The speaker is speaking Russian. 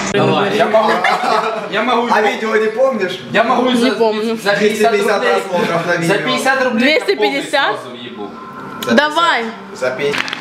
Давай, я могу. А видео не помнишь? Я могу Не помню. за 50 рублей. просмотров на видео. За 50 рублей. 250? Сразу въебу. Давай. За 50.